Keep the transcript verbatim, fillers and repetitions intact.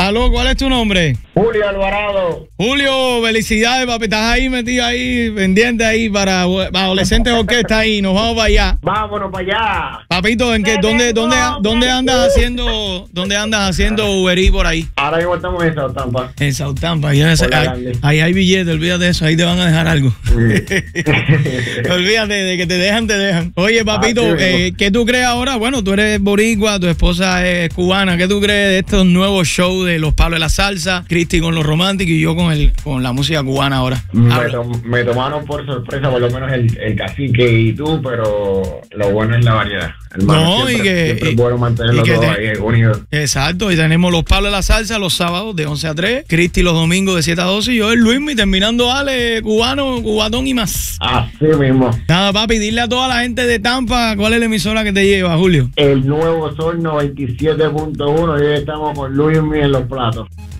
Aló, ¿cuál es tu nombre? Julio Alvarado. Julio, felicidades, papi. Estás ahí metido ahí, pendiente ahí para, para adolescentes orquesta ahí. Nos vamos para allá. Vámonos para allá. Papito, ¿en qué? ¿Dónde, dónde, dónde andas haciendo, dónde andas haciendo Uber Eats por ahí? Ahora mismo estamos en South Tampa. En South Tampa. Ahí, ahí, ahí hay billetes, olvídate de eso. Ahí te van a dejar algo. Olvídate de que te dejan, te dejan. Oye, papito, ah, sí, eh, ¿qué tú crees ahora? Bueno, tú eres boricua, tu esposa es cubana. ¿Qué tú crees de estos nuevos shows de los palos de la salsa? Cristi con los románticos y yo con el con la música cubana ahora. Me, to me tomaron por sorpresa, por lo menos el, el cacique y tú, pero lo bueno es la variedad. Hermano, no, siempre, y que siempre es bueno mantenerlo todo ahí unido. Exacto, y tenemos los palos de la salsa los sábados de once a tres, Cristi los domingos de siete a doce y yo el Luismi terminando Ale, cubano, cubatón y más. Así mismo. Nada, papi, dile a toda la gente de Tampa cuál es la emisora que te lleva, Julio. El Nuevo Sol noventa y siete punto uno y hoy estamos con Luismi en los platos.